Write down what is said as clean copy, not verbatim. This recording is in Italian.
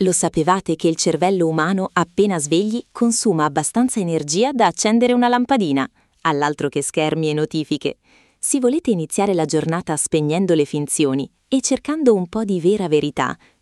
Lo sapevate che il cervello umano appena svegli consuma abbastanza energia da accendere una lampadina, all'altro che schermi e notifiche? Se volete iniziare la giornata spegnendo le finzioni e cercando un po' di vera verità